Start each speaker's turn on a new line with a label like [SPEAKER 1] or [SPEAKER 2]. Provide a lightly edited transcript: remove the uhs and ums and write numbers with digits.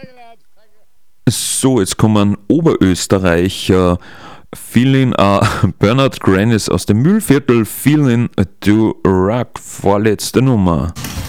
[SPEAKER 1] So, jetzt kommen Oberösterreicher. Bernhard Granis aus dem Mühlviertel. Feeling to Rock, vorletzte Nummer.